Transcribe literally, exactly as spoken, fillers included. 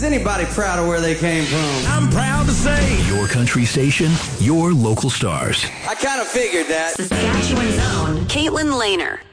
Is anybody proud of where they came from? I'm proud to say, your country station, your local stars. I kind of figured that. Saskatchewan's own Caitlin Lehner.